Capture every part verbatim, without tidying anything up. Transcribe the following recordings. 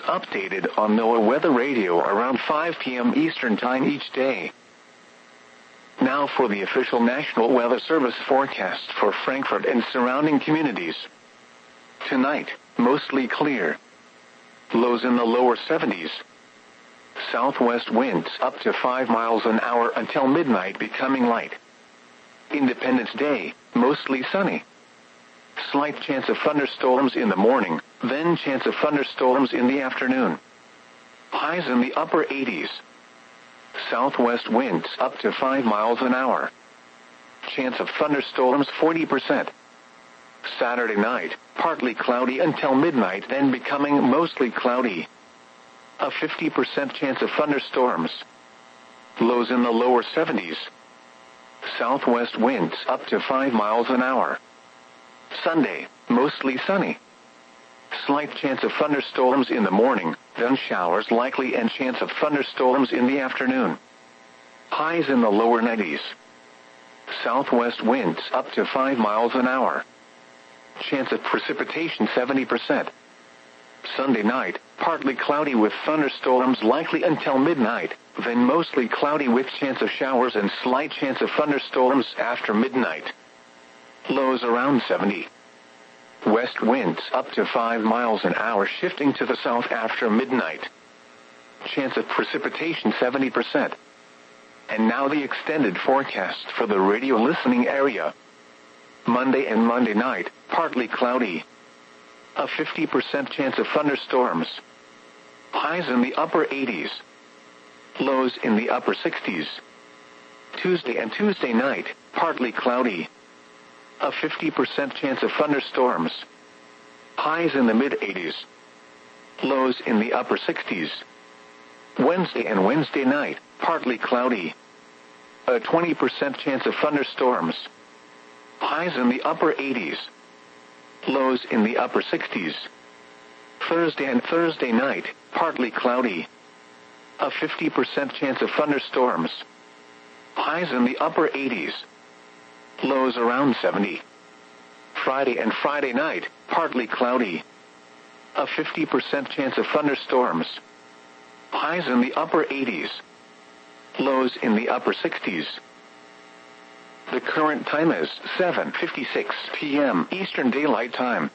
updated on NOAA Weather Radio around five p.m. Eastern Time each day. Now for the official National Weather Service forecast for Frankfurt and surrounding communities. Tonight, mostly clear. Lows in the lower seventies. Southwest winds up to five miles an hour until midnight, becoming light. Independence Day, mostly sunny. Slight chance of thunderstorms in the morning, then chance of thunderstorms in the afternoon. Highs in the upper eighties. Southwest winds up to five miles an hour. Chance of thunderstorms forty percent. Saturday night, partly cloudy until midnight, then becoming mostly cloudy. A fifty percent chance of thunderstorms. Lows in the lower seventies. Southwest winds up to five miles an hour. Sunday, mostly sunny. Slight chance of thunderstorms in the morning, then showers likely and chance of thunderstorms in the afternoon. Highs in the lower nineties. Southwest winds up to five miles an hour. Chance of precipitation seventy percent. Sunday night, partly cloudy with thunderstorms likely until midnight, then mostly cloudy with chance of showers and slight chance of thunderstorms after midnight. Lows around seventy. West winds up to five miles an hour shifting to the south after midnight. Chance of precipitation seventy percent. And now the extended forecast for the radio listening area. Monday and Monday night, partly cloudy. A fifty percent chance of thunderstorms. Highs in the upper eighties. Lows in the upper sixties. Tuesday and Tuesday night, partly cloudy. A fifty percent chance of thunderstorms. Highs in the mid-eighties. Lows in the upper sixties. Wednesday and Wednesday night, partly cloudy. A twenty percent chance of thunderstorms. Highs in the upper eighties. Lows in the upper sixties. Thursday and Thursday night, partly cloudy. A fifty percent chance of thunderstorms. Highs in the upper eighties. Lows around seventy. Friday and Friday night, partly cloudy. A fifty percent chance of thunderstorms. Highs in the upper eighties. Lows in the upper sixties. The current time is seven fifty-six p.m. Eastern Daylight Time.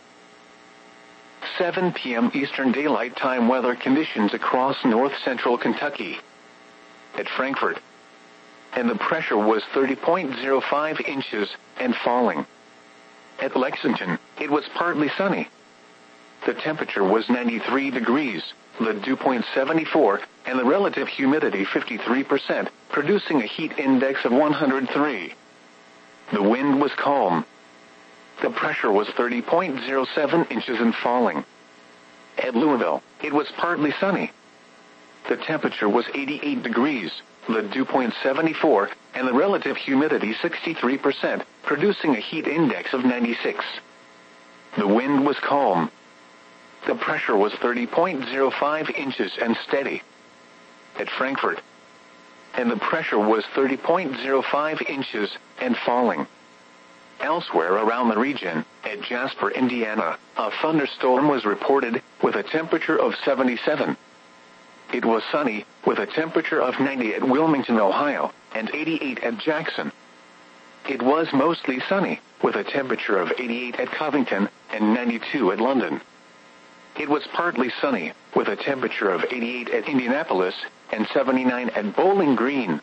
seven p.m. Eastern Daylight Time weather conditions across north-central Kentucky. At Frankfurt. And the pressure was thirty point zero five inches and falling. At Lexington, it was partly sunny. The temperature was ninety-three degrees, the dew point seventy-four, and the relative humidity fifty-three percent, producing a heat index of one hundred three. The wind was calm. The pressure was thirty point zero seven inches and falling. At Louisville, it was partly sunny. The temperature was eighty-eight degrees, the dew point seventy-four, and the relative humidity sixty-three percent, producing a heat index of ninety-six. The wind was calm. The pressure was thirty point zero five inches and steady. At Frankfurt. And the pressure was thirty point zero five inches and falling. Elsewhere around the region, at Jasper, Indiana, a thunderstorm was reported with a temperature of seventy-seven. It was sunny, with a temperature of ninety at Wilmington, Ohio, and eighty-eight at Jackson. It was mostly sunny, with a temperature of eighty-eight at Covington and ninety-two at London. It was partly sunny, with a temperature of eighty-eight at Indianapolis and seventy-nine at Bowling Green.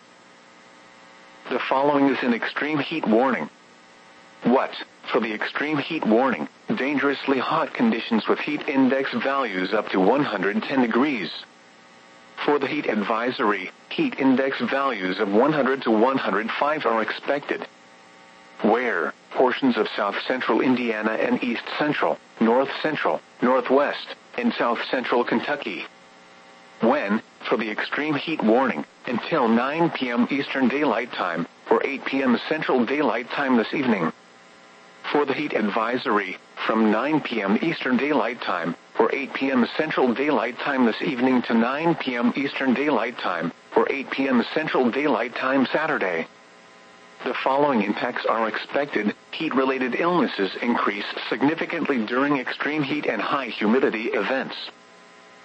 The following is an extreme heat warning. What? For the extreme heat warning, dangerously hot conditions with heat index values up to one hundred ten degrees. For the heat advisory, heat index values of one hundred to one hundred five are expected. Where? Portions of south-central Indiana and east-central, north-central, northwest, and south-central Kentucky. When? For the extreme heat warning, until nine p.m. Eastern Daylight Time, or eight p.m. Central Daylight Time this evening. For the heat advisory, from nine p.m. Eastern Daylight Time, or eight p.m. Central Daylight Time this evening to nine p.m. Eastern Daylight Time, or eight p.m. Central Daylight Time Saturday. The following impacts are expected. Heat-related illnesses increase significantly during extreme heat and high humidity events.